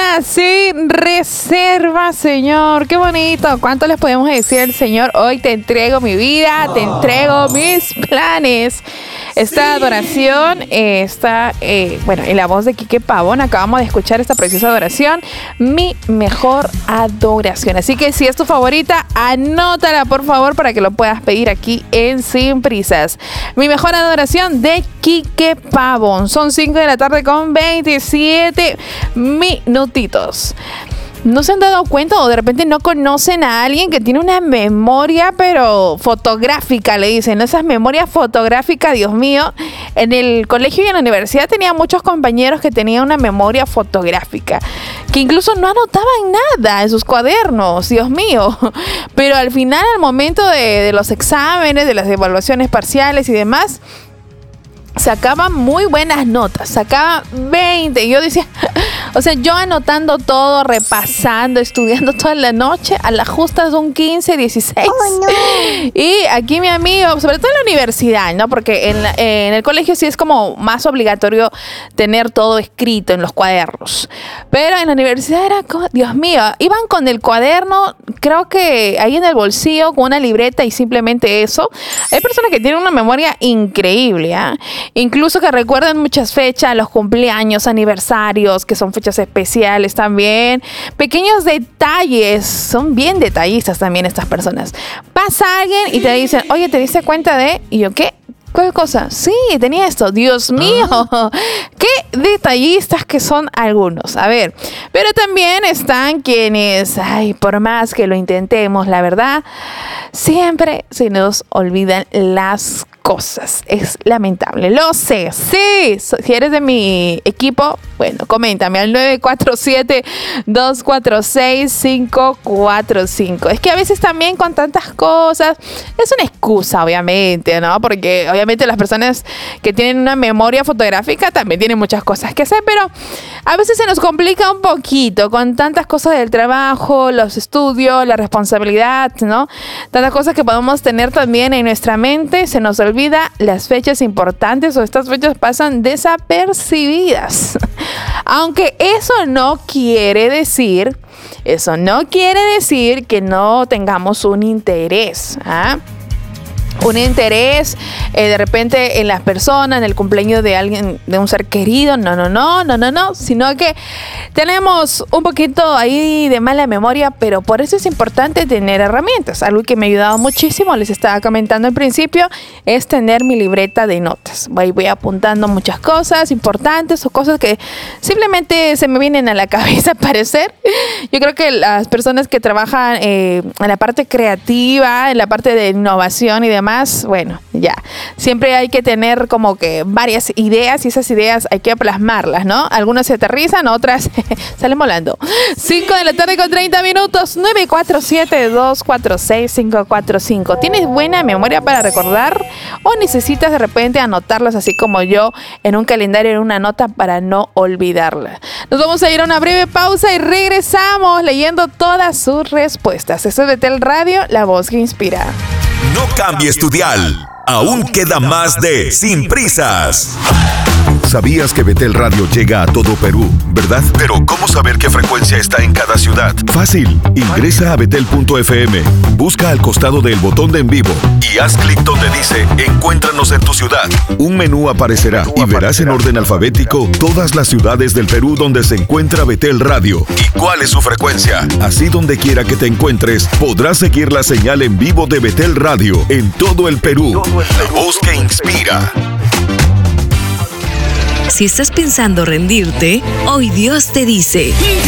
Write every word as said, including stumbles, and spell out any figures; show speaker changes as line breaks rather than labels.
vida sin reserva, Señor. Qué bonito. ¿Cuánto les podemos decir al Señor? Hoy te entrego mi vida, te entrego mis planes. Esta adoración eh, está, eh, bueno, en la voz de Quique Pavón. Acabamos de escuchar esta preciosa adoración. Mi mejor adoración. Así que si es tu favorita, anótala, por favor, para que lo puedas pedir aquí en Sin Prisas. Mi mejor adoración de Quique Pavón. Son cinco de la tarde con veintisiete minutitos. ¿No se han dado cuenta o de repente no conocen a alguien que tiene una memoria pero fotográfica, le dicen? Esas memorias fotográficas, Dios mío. En el colegio y en la universidad tenía muchos compañeros que tenían una memoria fotográfica, que incluso no anotaban nada en sus cuadernos, Dios mío. Pero al final, al momento de, de los exámenes, de las evaluaciones parciales y demás, sacaban muy buenas notas, sacaban veinte. Yo decía, o sea, yo anotando todo, repasando, estudiando toda la noche, a las justas un quince, dieciséis. Oh, no. Y aquí mi amigo, sobre todo en la universidad, ¿no? Porque en, la, en el colegio sí es como más obligatorio tener todo escrito en los cuadernos. Pero en la universidad era, como, Dios mío, iban con el cuaderno, creo que ahí en el bolsillo, con una libreta y simplemente eso. Hay personas que tienen una memoria increíble, ¿eh? Incluso que recuerdan muchas fechas, los cumpleaños, aniversarios, que son fechas especiales también. Pequeños detalles, son bien detallistas también estas personas. Pasa alguien y te dicen, oye, ¿te diste cuenta de? ¿Y yo qué? ¿Qué cosa? Sí, tenía esto. Dios mío, ah. Qué detallistas que son algunos. A ver, pero también están quienes, ay, por más que lo intentemos, la verdad, siempre se nos olvidan las cosas. Es lamentable, lo sé. Sí, si eres de mi equipo, bueno, coméntame al nueve cuatro siete, dos cuatro seis, cinco cuatro cinco. Es que a veces también con tantas cosas es una excusa, obviamente, ¿no? Porque obviamente las personas que tienen una memoria fotográfica también tienen muchas cosas que hacer, pero a veces se nos complica un poquito con tantas cosas del trabajo, los estudios, la responsabilidad, ¿no? Tantas cosas que podemos tener también en nuestra mente, se nos olvida las fechas importantes o estas fechas pasan desapercibidas. Aunque eso no quiere decir, eso no quiere decir que no tengamos un interés, ¿ah? Un interés eh, de repente en las personas, en el cumpleaños de alguien, de un ser querido. No, no, no, no, no, no. Sino que tenemos un poquito ahí de mala memoria, pero por eso es importante tener herramientas. Algo que me ha ayudado muchísimo, les estaba comentando al principio, es tener mi libreta de notas. Voy, voy apuntando muchas cosas importantes o cosas que simplemente se me vienen a la cabeza parecer. Yo creo que las personas que trabajan eh, en la parte creativa, en la parte de innovación y demás, bueno, ya, siempre hay que tener como que varias ideas y esas ideas hay que plasmarlas, ¿no? Algunas se aterrizan, otras salen volando. cinco de la tarde con treinta minutos, nueve cuatro siete, dos cuatro seis, cinco cuatro cinco. ¿Tienes buena memoria para recordar o necesitas de repente anotarlas así como yo en un calendario, en una nota para no olvidarla? Nos vamos a ir a una breve pausa y regresamos leyendo todas sus respuestas. Esto es Betel Radio, la voz que inspira.
No cambies tu dial. Aún queda más de Sin Prisas. ¿Sabías que Betel Radio llega a todo Perú, verdad? Pero ¿cómo saber qué frecuencia está en cada ciudad? Fácil. Ingresa a betel punto efe eme, busca al costado del botón de en vivo y haz clic donde dice Encuéntranos en tu ciudad. Un menú aparecerá y verás en orden alfabético todas las ciudades del Perú donde se encuentra Betel Radio y cuál es su frecuencia. Así, donde quiera que te encuentres, podrás seguir la señal en vivo de Betel Radio en todo el Perú. La voz que inspira.
Si estás pensando rendirte, hoy Dios te dice: